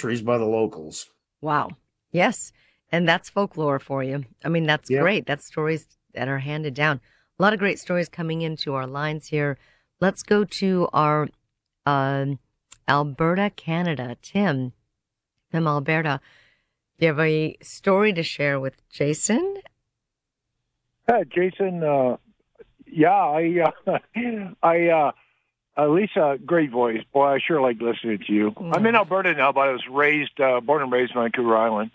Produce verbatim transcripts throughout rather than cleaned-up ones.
centuries by the locals. Wow. Yes. And that's folklore for you. I mean, that's Yeah. great. That's stories that are handed down. A lot of great stories coming into our lines here. Let's go to our um, Alberta, Canada. Tim, Tim Alberta, do you have a story to share with Jason? Hey, Jason. Uh, yeah, I, uh, I, uh, uh, Lisa, great voice. Boy, I sure like listening to you. Mm. I'm in Alberta now, but I was raised, uh, born and raised in Vancouver Island,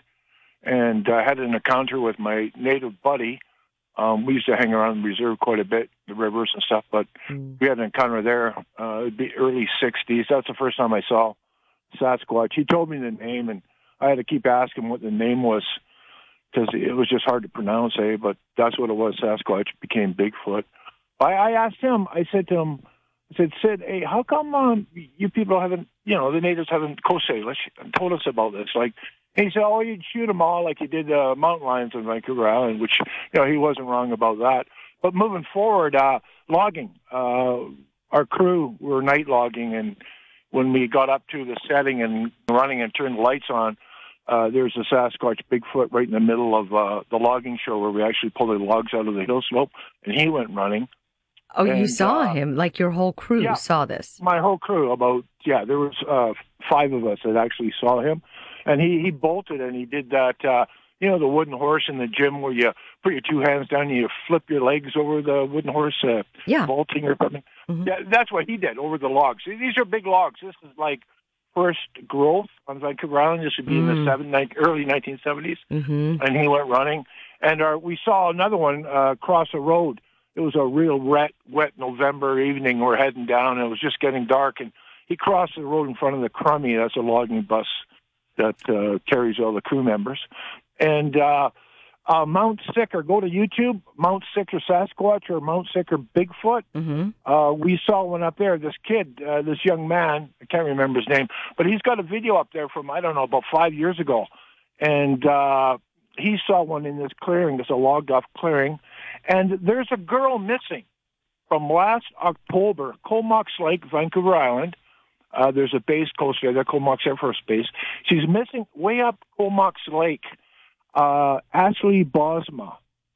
and I uh, had an encounter with my native buddy. Um, we used to hang around the reserve quite a bit, the rivers and stuff, but mm. we had an encounter there. Uh, it'd be early sixties. That's the first time I saw Sasquatch. He told me the name, and I had to keep asking what the name was because it was just hard to pronounce, eh? But that's what it was, Sasquatch. It became Bigfoot. I, I asked him, I said to him, I said, Sid, hey, how come um, you people haven't, you know, the natives haven't Kosei, let's, told us about this? Like, and he said, oh, you'd shoot them all like you did uh, mountain lions on Vancouver Island, which, you know, he wasn't wrong about that. But moving forward, uh, logging. Uh, our crew were night logging, and when we got up to the setting and running and turned the lights on, uh, there's a Sasquatch Bigfoot right in the middle of uh, the logging show where we actually pulled the logs out of the hill slope, and he went running. Oh, and, you saw uh, him? Like your whole crew yeah, saw this? My whole crew, about, yeah, there was uh, five of us that actually saw him. And he, he bolted, and he did that, uh, you know, the wooden horse in the gym where you put your two hands down and you flip your legs over the wooden horse, uh, yeah. vaulting or something. Mm-hmm. Yeah, that's what he did over the logs. These are big logs. This is like first growth on Vancouver Island. This would be mm. in the seven, ni- early nineteen seventies. Mm-hmm. And he went running. And our, we saw another one uh, cross a road. It was a real wet, wet November evening. We're heading down, and it was just getting dark. And he crossed the road in front of the Crummy. That's a logging bus that uh, carries all the crew members. And uh, uh, Mount Sicker, go to YouTube, Mount Sicker Sasquatch or Mount Sicker Bigfoot. Mm-hmm. Uh, we saw one up there. This kid, uh, this young man, I can't remember his name, but he's got a video up there from, I don't know, about five years ago. And uh, he saw one in this clearing, this a logged-off clearing. And there's a girl missing from last October, Comox Lake, Vancouver Island. Uh, there's a base close there, the Comox Air Force Base. She's missing way up Comox Lake, uh, Ashley Bosma.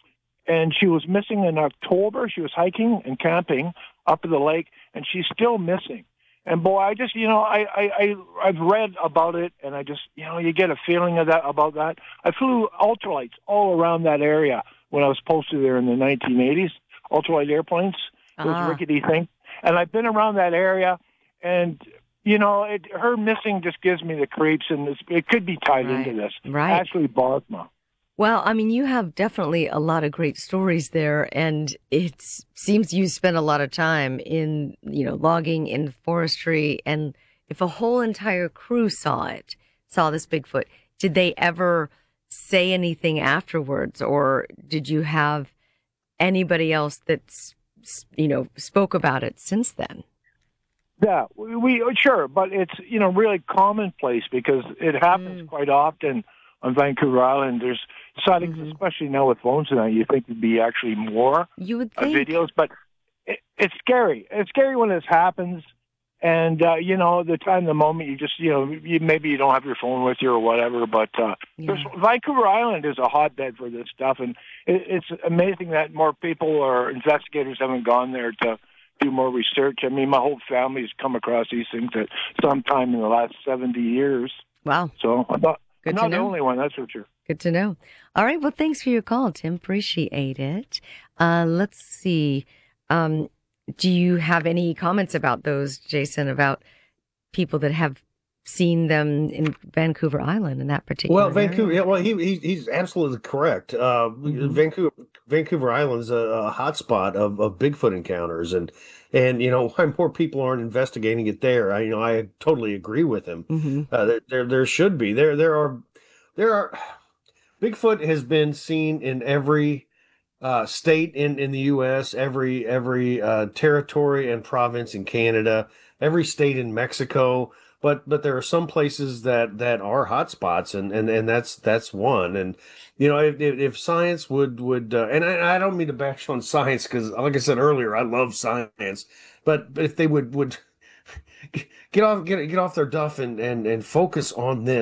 And she was missing in October. She was hiking and camping up at the lake, and she's still missing. And boy, I just, you know, I, I, I, I've read about it, and I just, you know, you get a feeling of that about that. I flew ultralights all around that area when I was posted there in the nineteen eighties, ultralight airplanes, those uh-huh. rickety things. And I've been around that area, and, you know, it, her missing just gives me the creeps, and this, it could be tied right. into this. Right. Ashley Bosma. Well, I mean, you have definitely a lot of great stories there, and it seems you spend a lot of time in, you know, logging, in forestry, and if a whole entire crew saw it, saw this Bigfoot, did they ever say anything afterwards, or did you have anybody else that's, you know, spoke about it since then? Yeah, we, we sure, but it's, you know, really commonplace because it happens mm. quite often on Vancouver Island. There's sightings, mm-hmm. especially now with phones and that, you think there'd be actually more you would uh, think. videos, but it, it's scary. It's scary when this happens. And, uh, you know, the time, the moment, you just, you know, you, maybe you don't have your phone with you or whatever, but uh, yeah. Vancouver Island is a hotbed for this stuff. And it, it's amazing that more people or investigators haven't gone there to do more research. I mean, my whole family's come across these things at some time in the last seventy years. Wow. So I'm not, Good I'm to not the know. only one, that's for sure. Good to know. All right. Well, thanks for your call, Tim. Appreciate it. Uh, let's see. Um, do you have any comments about those, Jason, about people that have seen them in Vancouver Island in that particular Well, Vancouver, area? yeah, well, he, he he's absolutely correct. Uh, mm-hmm. Vancouver Vancouver Island is a, a hotspot of, of Bigfoot encounters, and and you know why more people aren't investigating it there. I you know I totally agree with him. Mm-hmm. Uh, there, there there should be there there are there are Bigfoot has been seen in every uh, state in, in the U S, every every uh, territory and province in Canada, every state in Mexico. But but there are some places that, that are hotspots, and, and, and that's that's one. And you know, if if, if science would would uh, and I, I don't mean to bash on science because, like I said earlier, I love science. But, but if they would would get off get get off their duff and, and, and focus on this.